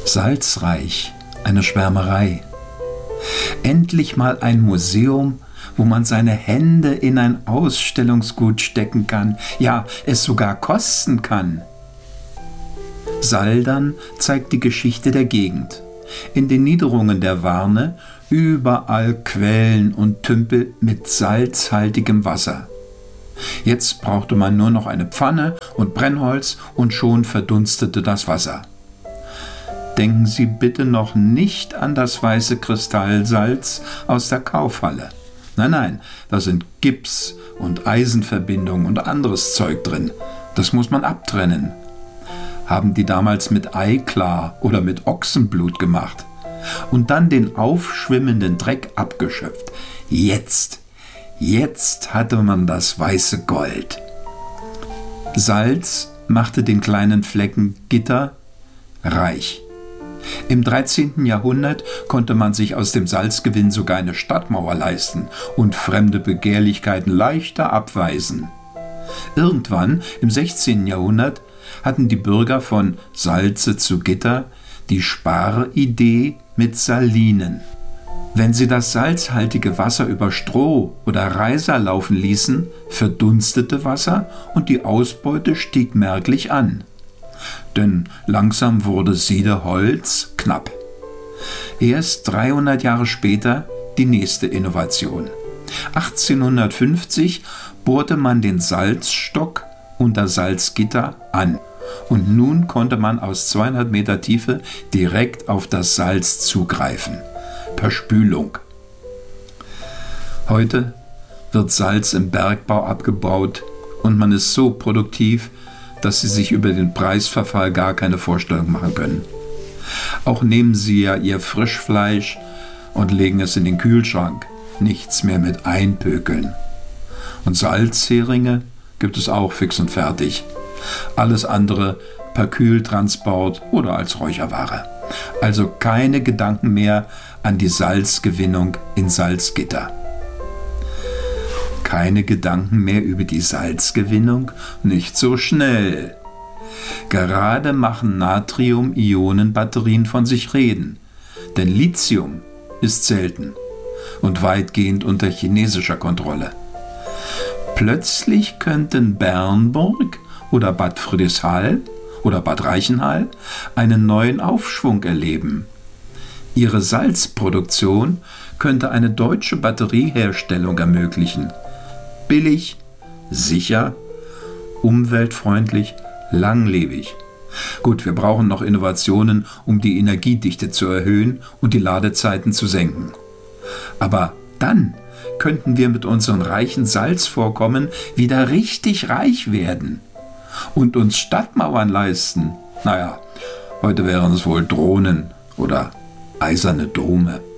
Salzreich, eine Schwärmerei. Endlich mal ein Museum, wo man seine Hände in ein Ausstellungsgut stecken kann, ja, es sogar kosten kann. Saldern zeigt die Geschichte der Gegend. In den Niederungen der Warne überall Quellen und Tümpel mit salzhaltigem Wasser. Jetzt brauchte man nur noch eine Pfanne und Brennholz und schon verdunstete das Wasser. Denken Sie bitte noch nicht an das weiße Kristallsalz aus der Kaufhalle. Nein, da sind Gips und Eisenverbindungen und anderes Zeug drin. Das muss man abtrennen. Haben die damals mit Eiklar oder mit Ochsenblut gemacht und dann den aufschwimmenden Dreck abgeschöpft. Jetzt hatte man das weiße Gold. Salz machte den kleinen Flecken Gitter reich. Im 13. Jahrhundert konnte man sich aus dem Salzgewinn sogar eine Stadtmauer leisten und fremde Begehrlichkeiten leichter abweisen. Irgendwann im 16. Jahrhundert hatten die Bürger von Salze zu Gitter die Sparidee mit Salinen. Wenn sie das salzhaltige Wasser über Stroh oder Reiser laufen ließen, verdunstete Wasser und die Ausbeute stieg merklich an. Denn langsam wurde Siederholz knapp. Erst 300 Jahre später die nächste Innovation. 1850 bohrte man den Salzstock unter Salzgitter an und nun konnte man aus 200 Meter Tiefe direkt auf das Salz zugreifen. Per Spülung. Heute wird Salz im Bergbau abgebaut und man ist so produktiv, dass Sie sich über den Preisverfall gar keine Vorstellung machen können. Auch nehmen Sie ja Ihr Frischfleisch und legen es in den Kühlschrank. Nichts mehr mit einpökeln. Und Salzheringe gibt es auch fix und fertig. Alles andere per Kühltransport oder als Räucherware. Also keine Gedanken mehr an die Salzgewinnung in Salzgitter. Keine Gedanken mehr über die Salzgewinnung? Nicht so schnell. Gerade machen Natrium-Ionen-Batterien von sich reden. Denn Lithium ist selten und weitgehend unter chinesischer Kontrolle. Plötzlich könnten Bernburg oder Bad Friedrichshall oder Bad Reichenhall einen neuen Aufschwung erleben. Ihre Salzproduktion könnte eine deutsche Batterieherstellung ermöglichen. Billig, sicher, umweltfreundlich, langlebig. Gut, wir brauchen noch Innovationen, um die Energiedichte zu erhöhen und die Ladezeiten zu senken. Aber dann könnten wir mit unseren reichen Salzvorkommen wieder richtig reich werden und uns Stadtmauern leisten. Naja, heute wären es wohl Drohnen oder eiserne Dome.